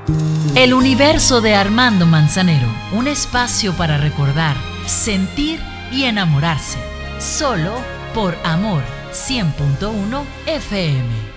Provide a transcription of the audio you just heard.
El universo de Armando Manzanero, un espacio para recordar, sentir y enamorarse, solo por Amor 100.1 FM.